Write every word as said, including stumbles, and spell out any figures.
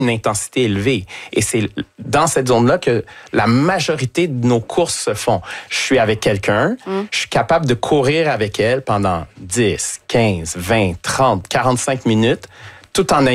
une intensité élevée. Et c'est dans cette zone-là que la majorité de nos courses se font. Je suis avec quelqu'un, mm. je suis capable de courir avec elle pendant dix, quinze, vingt, trente, quarante-cinq minutes, tout en